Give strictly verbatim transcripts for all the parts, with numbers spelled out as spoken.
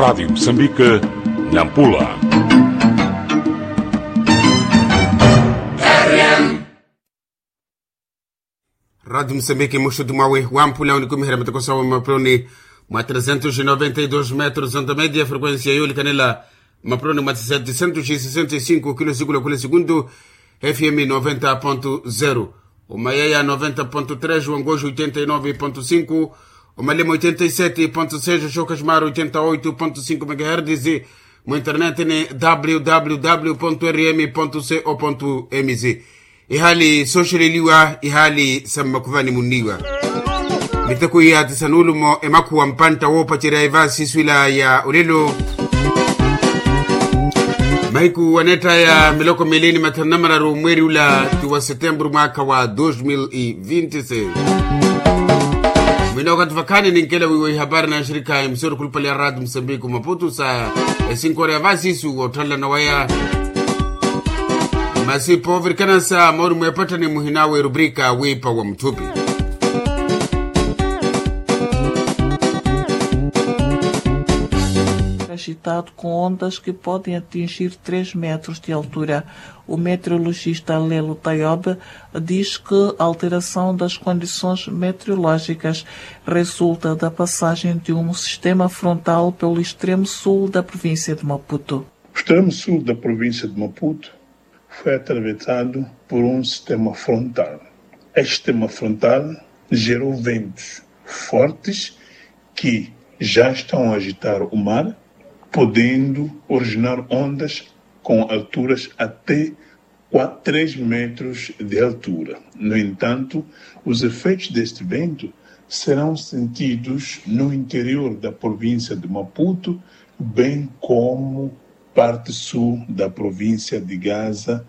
Rádio Moçambique, Nampula. Rádio Moçambique, Mocho do Maui, Wampula, onde come remete com o Maproni, uma trezentos e noventa e dois metros, onda média, frequência Ioli Canela, Maproni, uma setecentos e sessenta e cinco quilosículos por segundo, F M noventa ponto zero, o Maiaia noventa ponto três, o Angojo oitenta e nove ponto cinco, o Malema oitenta e sete ponto seis, o Chocasmar oitenta e oito ponto cinco megahertz e o internet em w w w ponto r m ponto co ponto m z. Ihali social liwa ihali samakuvani muniwa mitaku ya tisanulu mo emaku wampanta wo pachira ivasi swila ya ulelo maiku waneta ya miloko milini matanamara rumweri ula tuwa setembru mwaka wa dois mil e vinte e seis. Mwinoka tufakani ninkele wiwe habari na shirika ya msoro kulipali ya Rádio Moçambique Maputo sa esinkore ya vasi su wotala na waya Masi poveri kana sa mauru mwepata ni muhinawe rubrika wipa wa mtupi. Agitado com ondas que podem atingir três metros de altura. O meteorologista Lelo Tayob diz que a alteração das condições meteorológicas resulta da passagem de um sistema frontal pelo extremo sul da província de Maputo. O extremo sul da província de Maputo foi atravessado por um sistema frontal. Este sistema frontal gerou ventos fortes que já estão a agitar o mar, podendo originar ondas com alturas até três metros de altura. No entanto, os efeitos deste vento serão sentidos no interior da província de Maputo, bem como parte sul da província de Gaza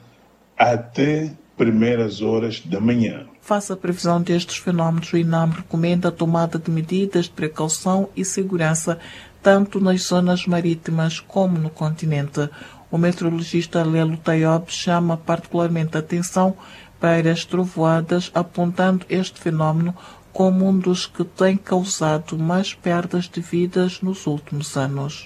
até primeiras horas da manhã. Face à previsão destes fenómenos, o INAM recomenda a tomada de medidas de precaução e segurança tanto nas zonas marítimas como no continente. O meteorologista Lelo Tayob chama particularmente a atenção para as trovoadas, apontando este fenómeno como um dos que tem causado mais perdas de vidas nos últimos anos.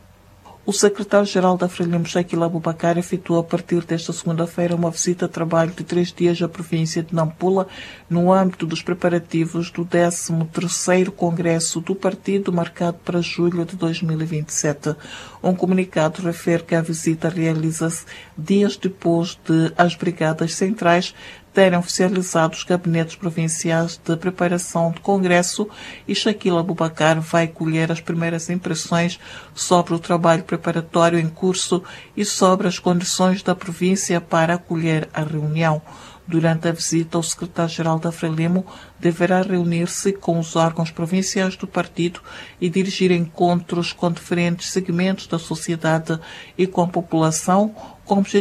O secretário-geral da Frelimo, Shaquille Abubakar, efetuou a partir desta segunda-feira uma visita de trabalho de três dias à província de Nampula, no âmbito dos preparativos do décimo terceiro Congresso do Partido, marcado para julho de dois mil e vinte e sete. Um comunicado refere que a visita realiza-se dias depois de as brigadas centrais terem oficializado os gabinetes provinciais de preparação do Congresso e Shaquille Abubakar vai colher as primeiras impressões sobre o trabalho preparatório em curso e sobre as condições da província para acolher a reunião. Durante a visita, o secretário-geral da Frelimo deverá reunir-se com os órgãos provinciais do partido e dirigir encontros com diferentes segmentos da sociedade e com a população, com